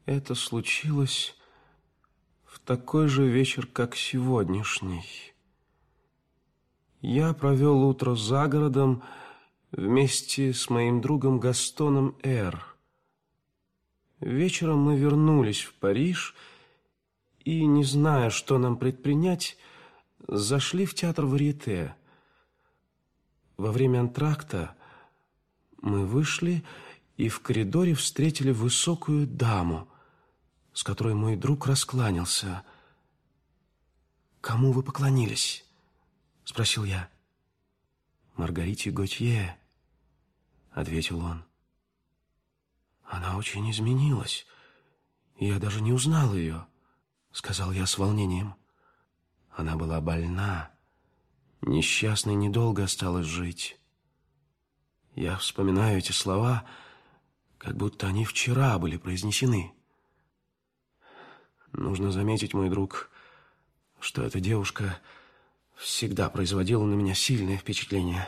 Это случилось в такой же вечер, как сегодняшний. Я провел утро за городом вместе с моим другом Гастоном Р. Вечером мы вернулись в Париж и, не зная, что нам предпринять, зашли в театр Варьете. Во время антракта мы вышли и в коридоре встретили высокую даму, с которой мой друг раскланялся. «Кому вы поклонились?» — спросил я. «Маргарите Готье», — ответил он. «Она очень изменилась, и я даже не узнал ее», — сказал я с волнением. «Она была больна, несчастной недолго осталось жить. Я вспоминаю эти слова, как будто они вчера были произнесены. Нужно заметить, мой друг, что эта девушка всегда производила на меня сильное впечатление.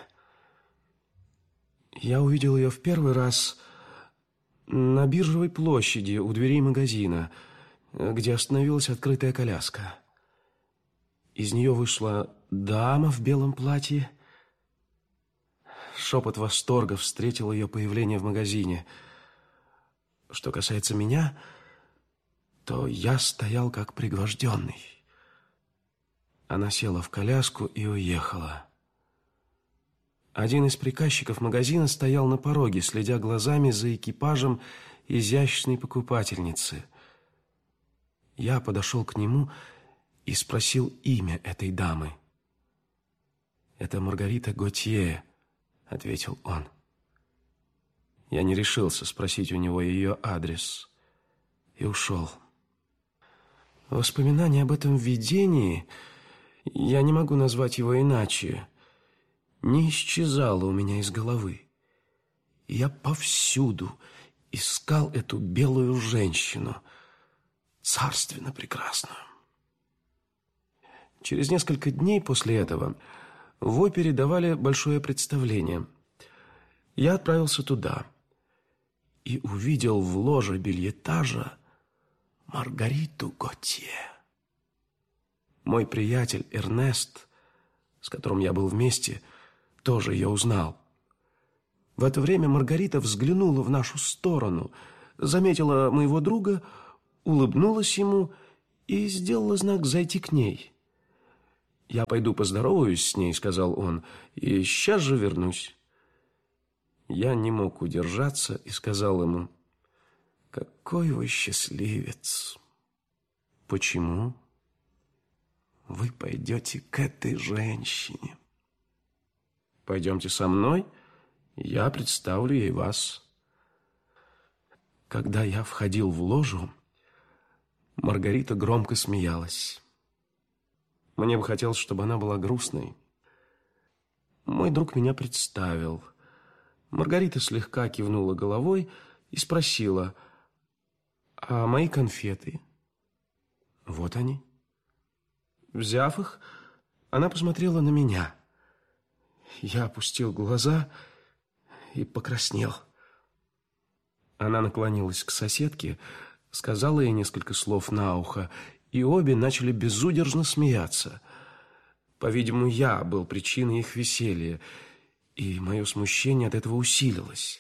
Я увидел ее в первый раз на Биржевой площади у дверей магазина, где остановилась открытая коляска. Из нее вышла дама в белом платье. Шепот восторга встретил ее появление в магазине. Что касается меня, то я стоял как пригвожденный. Она села в коляску и уехала. Один из приказчиков магазина стоял на пороге, следя глазами за экипажем изящной покупательницы. Я подошел к нему и спросил имя этой дамы. «Это Маргарита Готье», — ответил он. Я не решился спросить у него ее адрес и ушел. Воспоминание об этом видении, я не могу назвать его иначе, не исчезало у меня из головы. Я повсюду искал эту белую женщину, царственно прекрасную. Через несколько дней после этого в опере давали большое представление. Я отправился туда и увидел в ложе бельетажа Маргариту Готье. Мой приятель Эрнест, с которым я был вместе, тоже ее узнал. В это время Маргарита взглянула в нашу сторону, заметила моего друга, улыбнулась ему и сделала знак зайти к ней. «Я пойду поздороваюсь с ней», — сказал он, — «и сейчас же вернусь». Я не мог удержаться и сказал ему: «Какой вы счастливец!» «Почему?» «Вы пойдете к этой женщине». «Пойдемте со мной, я представлю ей вас». Когда я входил в ложу, Маргарита громко смеялась. Мне бы хотелось, чтобы она была грустной. Мой друг меня представил. Маргарита слегка кивнула головой и спросила: «А мои конфеты?» «Вот они». Взяв их, она посмотрела на меня. Я опустил глаза и покраснел. Она наклонилась к соседке, сказала ей несколько слов на ухо, и обе начали безудержно смеяться. По-видимому, я был причиной их веселья, и мое смущение от этого усилилось.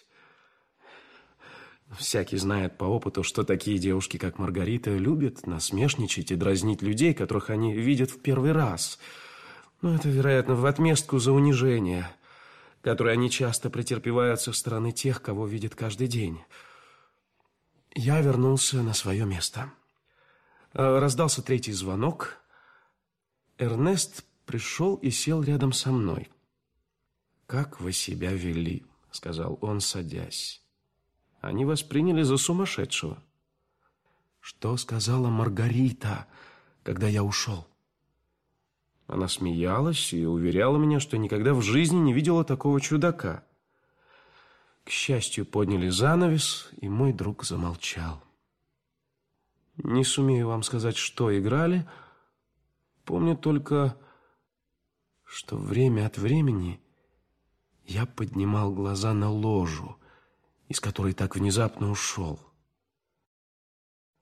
Всякий знает по опыту, что такие девушки, как Маргарита, любят насмешничать и дразнить людей, которых они видят в первый раз. Но это, вероятно, в отместку за унижение, которое они часто претерпевают со стороны тех, кого видят каждый день. Я вернулся на свое место. Раздался третий звонок. Эрнест пришел и сел рядом со мной. «Как вы себя вели?» — сказал он, садясь. «Они вас приняли за сумасшедшего». «Что сказала Маргарита, когда я ушел?» Она смеялась и уверяла меня, что никогда в жизни не видела такого чудака. К счастью, подняли занавес, и мой друг замолчал. Не сумею вам сказать, что играли. Помню только, что время от времени я поднимал глаза на ложу, из которой так внезапно ушел.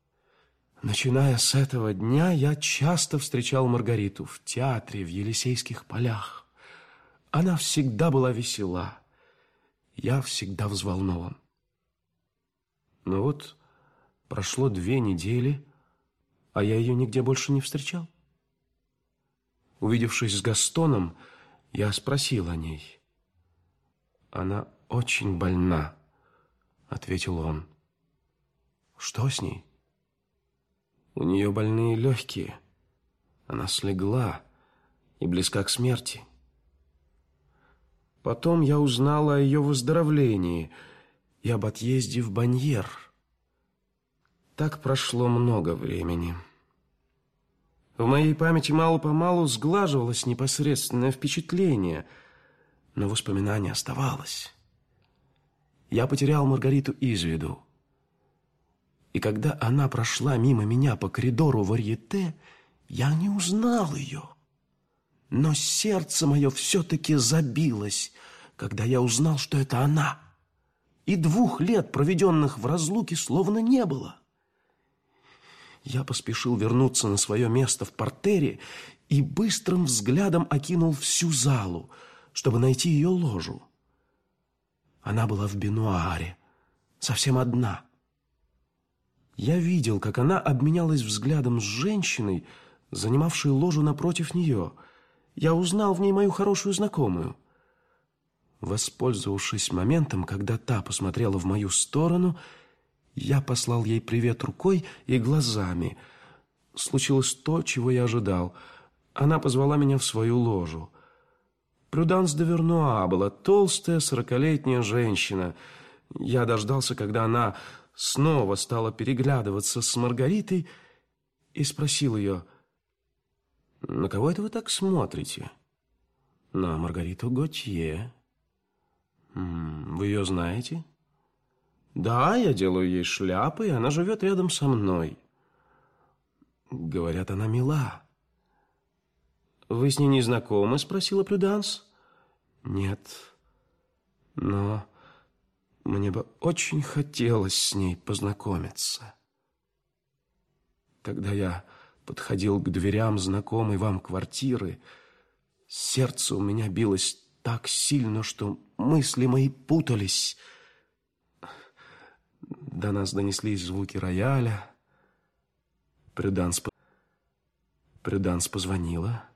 Начиная с этого дня, я часто встречал Маргариту в театре, в Елисейских полях. Она всегда была весела. Я всегда взволнован. Но вот прошло 2 недели, а я ее нигде больше не встречал. Увидевшись с Гастоном, я спросил о ней. «Она очень больна», — ответил он. «Что с ней?» «У нее больные легкие. Она слегла и близка к смерти». Потом я узнал о ее выздоровлении и об отъезде в Баньер. Так прошло много времени. В моей памяти мало-помалу сглаживалось непосредственное впечатление, но воспоминание оставалось. Я потерял Маргариту из виду. И когда она прошла мимо меня по коридору Варьете, я не узнал ее. Но сердце мое все-таки забилось, когда я узнал, что это она. И 2 лет, проведенных в разлуке, словно не было. Я поспешил вернуться на свое место в партере и быстрым взглядом окинул всю залу, чтобы найти ее ложу. Она была в бенуаре, совсем одна. Я видел, как она обменялась взглядом с женщиной, занимавшей ложу напротив нее. Я узнал в ней мою хорошую знакомую. Воспользовавшись моментом, когда та посмотрела в мою сторону, я послал ей привет рукой и глазами. Случилось то, чего я ожидал. Она позвала меня в свою ложу. Прюданс де Вернуа была толстая 40-летняя женщина. Я дождался, когда она снова стала переглядываться с Маргаритой и спросил ее: «На кого это вы так смотрите?» «На Маргариту Готье». «Вы ее знаете?» «Да, я делаю ей шляпы, и она живет рядом со мной». «Говорят, она мила». «Вы с ней не знакомы?» — спросила Прюданс. «Нет, но мне бы очень хотелось с ней познакомиться». Когда я подходил к дверям знакомой вам квартиры, сердце у меня билось так сильно, что мысли мои путались. До нас донеслись звуки рояля. Прюданс позвонила.